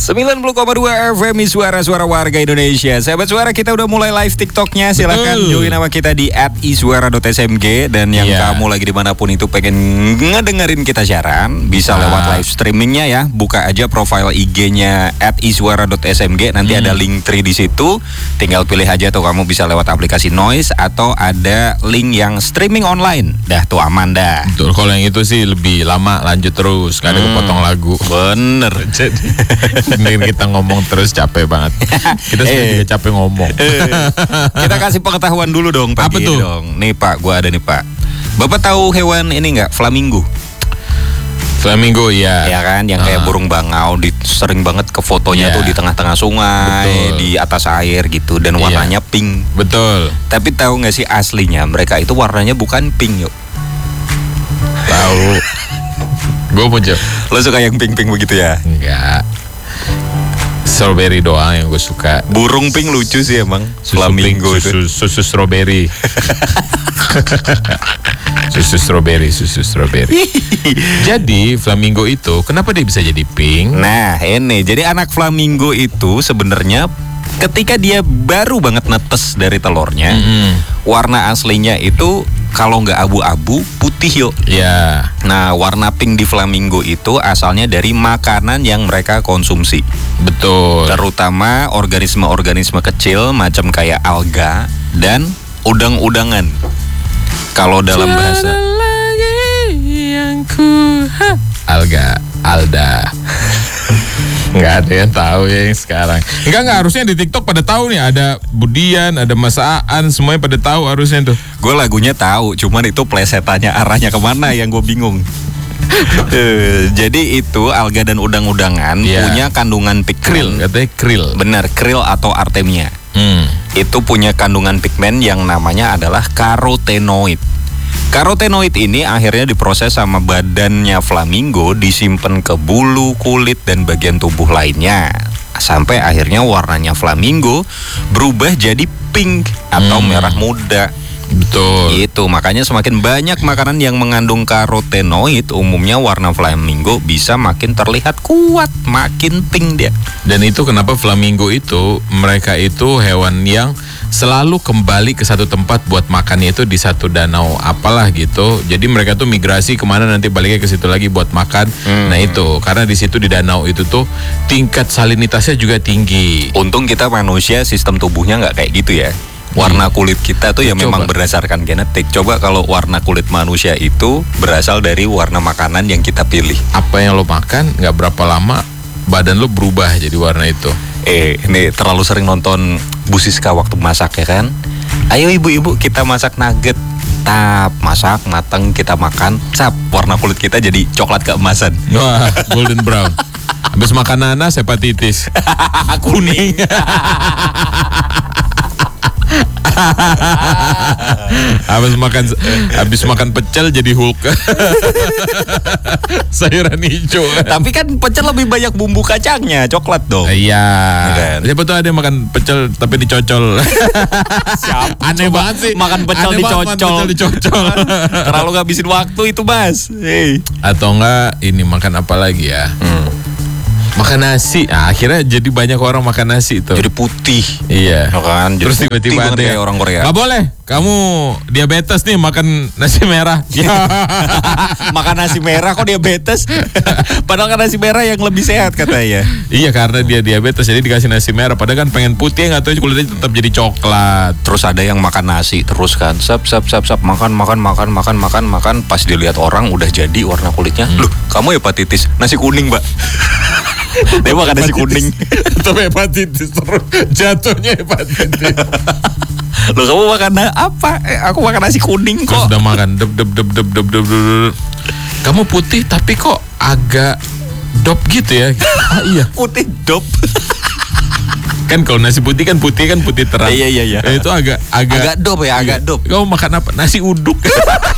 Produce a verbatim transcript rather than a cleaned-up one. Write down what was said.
sembilan puluh koma dua F M Suara-suara warga Indonesia. Sahabat suara, kita udah mulai live TikToknya. Silahkan Betul. join nama kita di at iswara dot s m g. Dan yang Iya. kamu lagi dimanapun itu pengen ngedengerin kita siaran, bisa Nah. lewat live streamingnya ya. Buka aja profile I G-nya at iswara dot s m g. Nanti Hmm. ada link tree di situ. Tinggal pilih aja tuh, kamu bisa lewat aplikasi Noise atau ada link yang streaming online. Dah tuh aman dah. Betul, kalau yang itu sih lebih lama, lanjut terus, gak ada Hmm. kepotong lagu. Bener. Jadi mending kita ngomong terus capek banget. Kita sebenarnya Eh. juga capek ngomong. Eh, kita kasih pengetahuan dulu dong pagi Apa ini tuh? dong. Nih Pak, gua ada nih Pak. Bapak tahu hewan ini nggak? Flamingo. Flamingo ya. Ya kan, yang kayak Ah. burung bangau, di, sering banget ke fotonya Iya. tuh di tengah-tengah sungai, Betul. di atas air gitu, dan Iya. warnanya pink. Betul. Tapi tahu nggak sih aslinya mereka itu warnanya bukan pink yuk. Tahu. Gue mau jawab. Lo suka yang pink-pink begitu ya? Enggak. Strawberry doang yang gue suka. Burung pink lucu sih emang. Susu Flamingo pink, itu. susu, susu strawberry. Susu strawberry, susu strawberry. Jadi flamingo itu kenapa dia bisa jadi pink? Nah ini, jadi anak flamingo itu sebenarnya ketika dia baru banget netes dari telurnya, Mm-mm. warna aslinya itu kalau nggak abu-abu putih yuk. Ya, Nah warna pink di flamingo itu asalnya dari makanan yang mereka konsumsi, betul. terutama organisme-organisme kecil macam kayak alga dan udang-udangan. Kalau dalam bahasa Alga, Alda. Nggak ada yang tahu ya yang sekarang. Enggak, enggak, harusnya di TikTok pada tahu nih. Ada Budian, ada Mas Aan, semuanya pada tahu harusnya tuh. gue lagunya tahu, cuman itu plesetannya arahnya kemana yang gue bingung. Eh, jadi itu alga dan udang-udangan Iya. punya kandungan Krill, pigmen. katanya krill. Benar, krill atau artemia. Hmm. Itu punya kandungan pigmen yang namanya adalah karotenoid. Karotenoid ini akhirnya diproses sama badannya flamingo, disimpan ke bulu, kulit, dan bagian tubuh lainnya. Sampai akhirnya warnanya flamingo berubah jadi pink atau Hmm. merah muda. Betul. Itu makanya semakin banyak makanan yang mengandung karotenoid, umumnya warna flamingo bisa makin terlihat kuat, makin pink dia. Dan itu kenapa flamingo itu, mereka itu hewan yang selalu kembali ke satu tempat buat makannya itu di satu danau apalah gitu. Jadi mereka tuh migrasi kemana nanti baliknya ke situ lagi buat makan. Hmm. Nah itu karena di situ di danau itu tuh tingkat salinitasnya juga tinggi. Untung kita manusia sistem tubuhnya nggak kayak gitu ya. Warna kulit kita tuh ya Coba. memang berdasarkan genetik. Coba kalau warna kulit manusia itu berasal dari warna makanan yang kita pilih. Apa yang lo makan nggak berapa lama badan lo berubah jadi warna itu. Eh, ini terlalu sering nonton Bu Siska waktu masak ya kan? Ayo ibu-ibu kita masak nugget. Tap, masak, mateng, kita makan. Cap, warna kulit kita jadi coklat keemasan. Wah, golden brown. Habis makan nanas hepatitis. Kuning. Habis makan habis makan pecel jadi Hulk. Sayuran hijau. Tapi kan pecel lebih banyak bumbu kacangnya, coklat dong. Iya. Kan? Siapa tuh ada yang makan pecel tapi dicocol. Siapa Aneh coba banget sih. makan pecel Aneh banget makan dicocol. pecel dicocol. Terlalu ngabisin waktu itu, Mas. Hey. Atau enggak ini makan apa lagi ya? Hmm. Makan nasi. Nah, akhirnya jadi banyak orang makan nasi tuh. Jadi putih. Iya. Ya kan? Jadi Terus putih tiba-tiba banget ada kayak yang, orang Korea. "Nggak boleh, kamu diabetes nih makan nasi merah." Makan nasi merah kok diabetes? Padahal kan nasi merah yang lebih sehat katanya. Iya, karena dia diabetes jadi dikasih nasi merah. Padahal kan pengen putih, nggak tahu kulitnya tetap jadi coklat. Terus ada yang makan nasi terus kan, sap sap sap sap makan makan makan makan makan makan. Pas dilihat orang udah jadi warna kulitnya, loh kamu hepatitis, nasi kuning mbak. Dia makan nasi kuning. Tetap hepatitis terus jatuhnya hepatitis. Loh kamu makan na- apa? Eh, aku makan nasi kuning Terus kok. udah makan dep dep dep dep dep dep dep. Kamu putih tapi kok agak dop gitu ya? Ah, iya. Putih dop. Kan kalau nasi putih kan putih kan putih terang. Iya, iya, iya. Eh, itu agak agak Agak dop ya, agak dop. Kamu makan apa? Nasi uduk.